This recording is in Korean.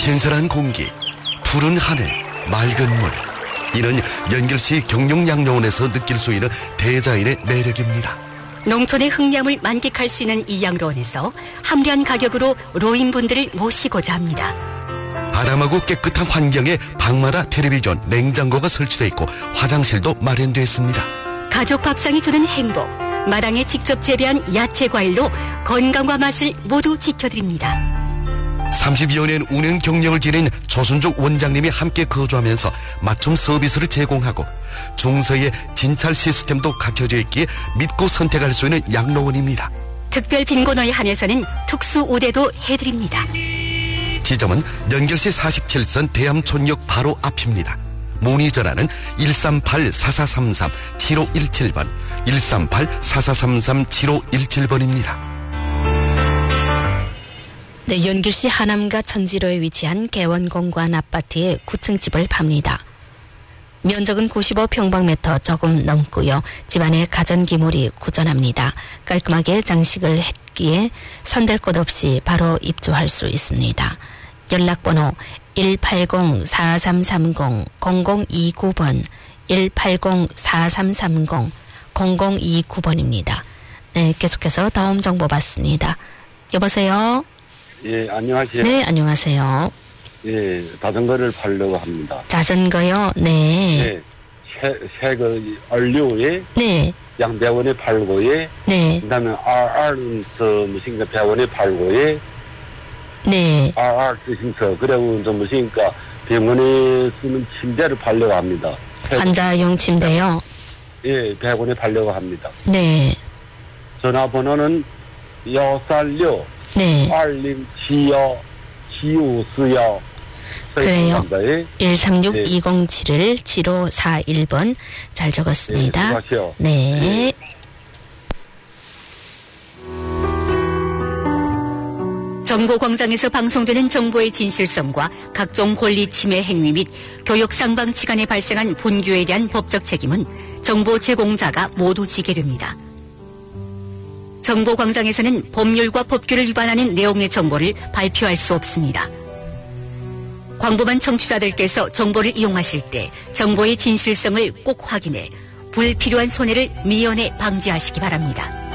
신선한 공기, 푸른 하늘, 맑은 물. 이는 연결시 경룡양로원에서 느낄 수 있는 대자연의 매력입니다. 농촌의 흑량을 만끽할 수 있는 이 양로원에서 합리한 가격으로 노인분들을 모시고자 합니다. 아담하고 깨끗한 환경에 방마다 텔레비전, 냉장고가 설치되어 있고 화장실도 마련되어 있습니다. 가족 밥상이 주는 행복, 마당에 직접 재배한 야채 과일로 건강과 맛을 모두 지켜드립니다. 30여 년 운영 경력을 지닌 조순족 원장님이 함께 거주하면서 맞춤 서비스를 제공하고 중서의 진찰 시스템도 갖춰져 있기에 믿고 선택할 수 있는 양로원입니다. 특별 빈곤호에 한해서는 특수 우대도 해드립니다. 지점은 연결시 47선 대암촌역 바로 앞입니다. 문의 전화는 138-4433-7517번, 138-4433-7517번입니다. 네, 연길시 하남과 천지로에 위치한 개원공관 아파트의 9층 집을 팝니다. 면적은 95평방미터 조금 넘고요. 집안에 가전기물이 구전합니다. 깔끔하게 장식을 했기에 손댈 곳 없이 바로 입주할 수 있습니다. 연락번호 180-4330-0029번, 180-4330-0029번입니다. 네, 계속해서 다음 정보 받습니다. 여보세요? 예, 안녕하세요. 네, 안녕하세요. 예, 자전거를 팔려고 합니다. 자전거요? 네. 예, 새거 얼류에 네. 양배원에 팔고에 네. 그다음에 RR은 무슨가 배원에 팔고에 네. RR 쓰신서 그리고 무슨가 병원에 쓰는 침대를 팔려고 합니다. 환자용 침대요? 예, 병원에 팔려고 합니다. 네. 전화번호는 136 네. 2075 7541 그래요. 136-207-7541번 잘 적었습니다. 네. 정보광장에서 방송되는 정보의 진실성과 각종 권리 침해 행위 및 교육 상방치 간에 발생한 분규에 대한 법적 책임은 정보 제공자가 모두 지게 됩니다. 정보광장에서는 법률과 법규를 위반하는 내용의 정보를 발표할 수 없습니다. 광범한 청취자들께서 정보를 이용하실 때 정보의 진실성을 꼭 확인해 불필요한 손해를 미연에 방지하시기 바랍니다.